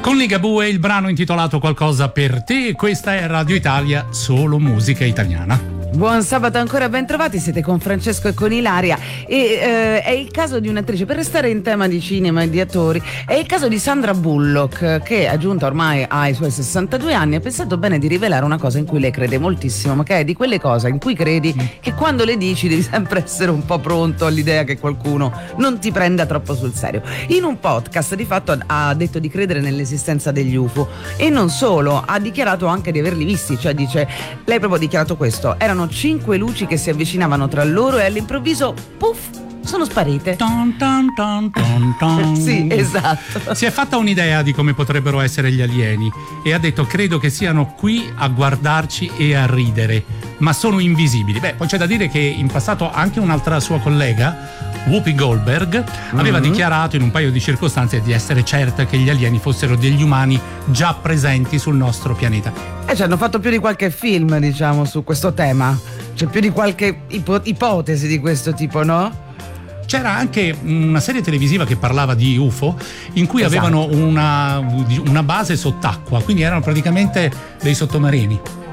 Con Ligabue il brano intitolato Qualcosa per te, e questa è Radio Italia, solo musica italiana. Buon sabato ancora, ben trovati, siete con Francesco e con Ilaria e è il caso di un'attrice, per restare in tema di cinema e di attori, è il caso di Sandra Bullock, che giunta ormai ai suoi 62 anni ha pensato bene di rivelare una cosa in cui lei crede moltissimo, ma che è di quelle cose in cui credi che quando le dici devi sempre essere un po' pronto all'idea che qualcuno non ti prenda troppo sul serio. In un podcast di fatto ha detto di credere nell'esistenza degli UFO e non solo, ha dichiarato anche di averli visti, cioè dice, lei proprio ha dichiarato questo: erano 5 luci che si avvicinavano tra loro e all'improvviso, puff, sono sparite. Ton, ton, ton, ton, ton. Sì, esatto. Si è fatta un'idea di come potrebbero essere gli alieni e ha detto: credo che siano qui a guardarci e a ridere, ma sono invisibili. Beh, poi c'è da dire che in passato anche un'altra sua collega, Whoopi Goldberg, aveva dichiarato in un paio di circostanze di essere certa che gli alieni fossero degli umani già presenti sul nostro pianeta. Ci hanno fatto più di qualche film, diciamo, su questo tema. C'è più di qualche ipotesi di questo tipo, no? C'era anche una serie televisiva che parlava di UFO in cui avevano una base sott'acqua, quindi erano praticamente dei sottomarini.